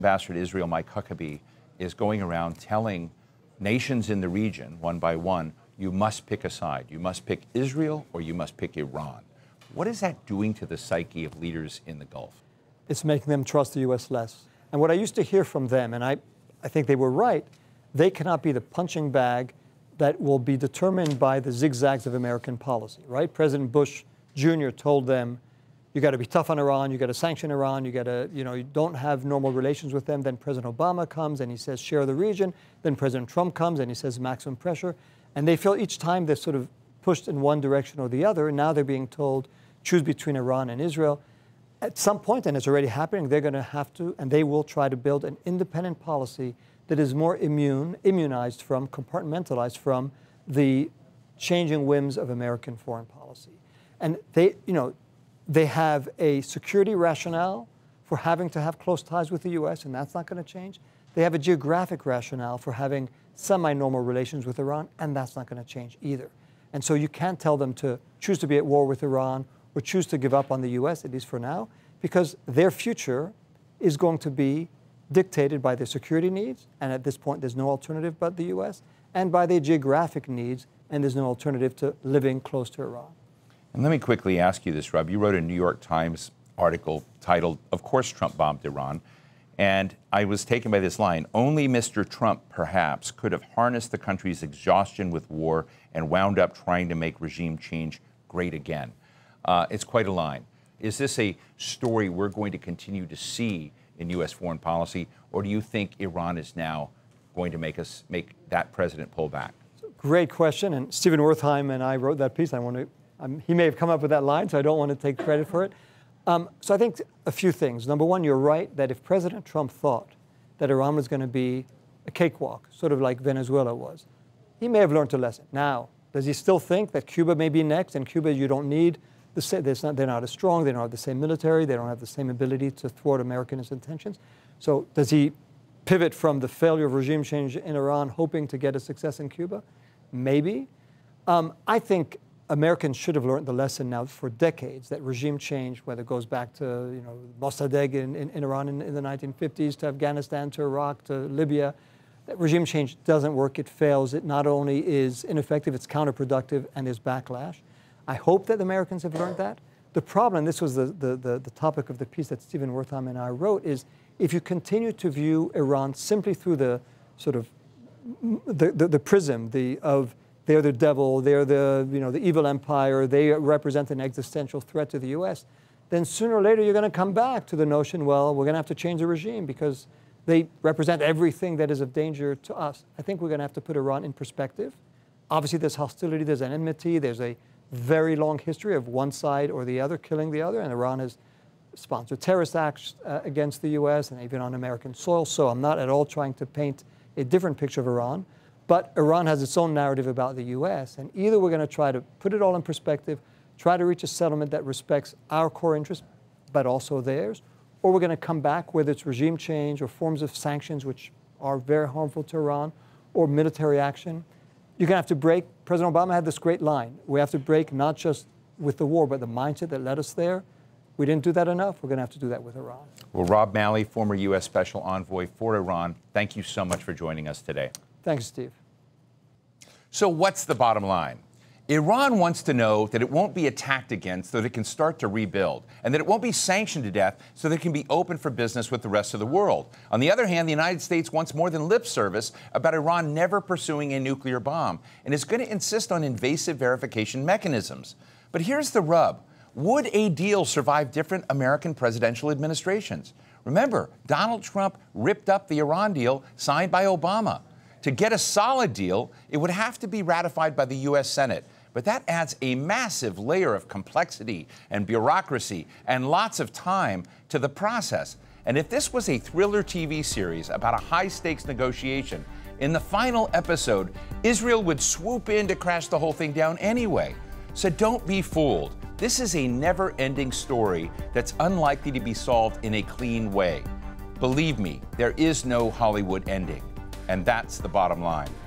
Ambassador to Israel Mike Huckabee is going around telling nations in the region, one by one, you must pick a side. You must pick Israel or you must pick Iran. What is that doing to the psyche of leaders in the Gulf? It's making them trust the U.S. less. And what I used to hear from them, and I think they were right, they cannot be the punching bag that will be determined by the zigzags of American policy, right? President Bush Jr. told them, you got to be tough on Iran, you got to sanction Iran, you got to, you don't have normal relations with them. Then President Obama comes and he says, share the region. Then President Trump comes and he says, maximum pressure. And they feel each time they're sort of pushed in one direction or the other. And now they're being told, choose between Iran and Israel. At some point, and it's already happening, they're going to have to, and they will try to build an independent policy that is more immunized from, compartmentalized from the changing whims of American foreign policy. And they have a security rationale for having to have close ties with the U.S., and that's not going to change. They have a geographic rationale for having semi-normal relations with Iran, and that's not going to change either. And so you can't tell them to choose to be at war with Iran or choose to give up on the U.S., at least for now, because their future is going to be dictated by their security needs, and at this point there's no alternative but the U.S., and by their geographic needs, and there's no alternative to living close to Iran. And let me quickly ask you this, Rob. You wrote a New York Times article titled, "Of Course Trump Bombed Iran," and I was taken by this line: only Mr. Trump, perhaps, could have harnessed the country's exhaustion with war and wound up trying to make regime change great again. It's quite a line. Is this a story we're going to continue to see in U.S. foreign policy, or do you think Iran is now going to make that president pull back? Great question, and Stephen Wertheim and I wrote that piece. He may have come up with that line, so I don't want to take credit for it. So I think a few things. Number one, you're right that if President Trump thought that Iran was going to be a cakewalk, sort of like Venezuela was, he may have learned a lesson. Now, does he still think that Cuba may be next? And Cuba, you don't need they're not as strong, they don't have the same military, they don't have the same ability to thwart American intentions. So does he pivot from the failure of regime change in Iran, hoping to get a success in Cuba? Maybe. I think Americans should have learned the lesson now for decades that regime change, whether it goes back to Mossadegh in Iran in the 1950s, to Afghanistan, to Iraq, to Libya, that regime change doesn't work, it fails. It not only is ineffective, it's counterproductive, and there's backlash. I hope that Americans have learned that. The problem, this was the topic of the piece that Stephen Wertheim and I wrote, is if you continue to view Iran simply through the sort of the prism of they're the devil, they're the evil empire, they represent an existential threat to the U.S., then sooner or later you're going to come back to the notion, well, we're going to have to change the regime because they represent everything that is of danger to us. I think we're going to have to put Iran in perspective. Obviously, there's hostility, there's an enmity, there's a very long history of one side or the other killing the other, and Iran has sponsored terrorist acts against the U.S. and even on American soil. So I'm not at all trying to paint a different picture of Iran. But Iran has its own narrative about the U.S., and either we're going to try to put it all in perspective, try to reach a settlement that respects our core interests, but also theirs, or we're going to come back, whether it's regime change or forms of sanctions, which are very harmful to Iran, or military action. You're going to have to break. President Obama had this great line. We have to break not just with the war, but the mindset that led us there. We didn't do that enough. We're going to have to do that with Iran. Well, Rob Malley, former U.S. Special Envoy for Iran, thank you so much for joining us today. Thanks, Steve. So what's the bottom line? Iran wants to know that it won't be attacked again so that it can start to rebuild, and that it won't be sanctioned to death so that it can be open for business with the rest of the world. On the other hand, the United States wants more than lip service about Iran never pursuing a nuclear bomb, and is going to insist on invasive verification mechanisms. But here's the rub. Would a deal survive different American presidential administrations? Remember, Donald Trump ripped up the Iran deal signed by Obama. To get a solid deal, it would have to be ratified by the U.S. Senate. But that adds a massive layer of complexity and bureaucracy and lots of time to the process. And if this was a thriller TV series about a high-stakes negotiation, in the final episode, Israel would swoop in to crash the whole thing down anyway. So don't be fooled. This is a never-ending story that's unlikely to be solved in a clean way. Believe me, there is no Hollywood ending. And that's the bottom line.